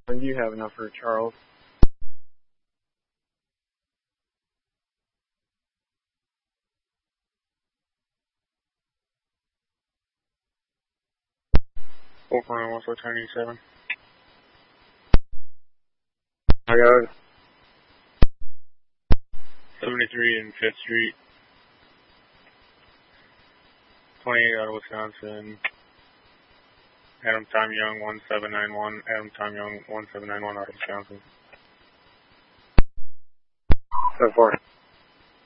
You have enough for Charles. Oakland, 147. I got it. 73 and 5th Street. 28 out of Wisconsin. Adam Tom Young, 1791. Adam Tom Young, 1791 out of Wisconsin. 7-4.